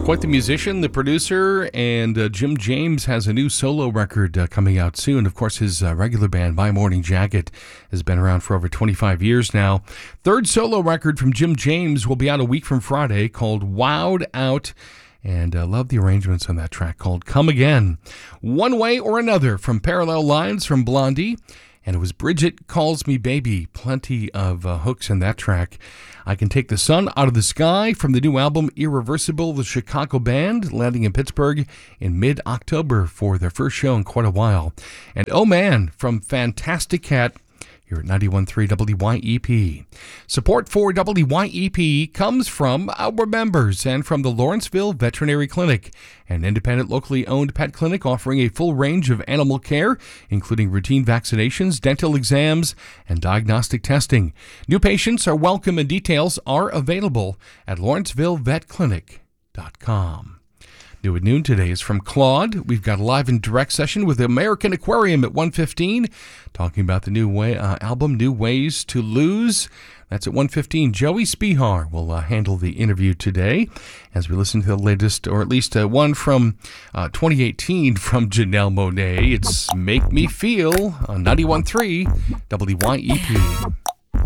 Quite the musician, the producer, and Jim James has a new solo record coming out soon. Of course, his regular band, My Morning Jacket, has been around for over 25 years now. Third solo record from Jim James will be out a week from Friday, called Wowed Out. And love the arrangements on that track called Come Again. One Way or Another from Parallel Lines from Blondie. And it was Bridget Calls Me Baby. Plenty of hooks in that track. I Can Take the Sun Out of the Sky from the new album Irreversible, the Chicago band, landing in Pittsburgh in mid-October for their first show in quite a while. And Oh Man from Fantastic Cat here at 91.3 WYEP. Support for WYEP comes from our members and from the Lawrenceville Veterinary Clinic, an independent locally owned pet clinic offering a full range of animal care, including routine vaccinations, dental exams, and diagnostic testing. New patients are welcome and details are available at lawrencevillevetclinic.com. New at noon today is from Claude. We've got a live and direct session with the American Aquarium at 1:15, talking about the new album, New Ways to Lose. That's at 1:15. Joey Spihar will handle the interview today as we listen to the latest, or at least one from 2018 from Janelle Monáe. It's Make Me Feel on 91.3 WYEP.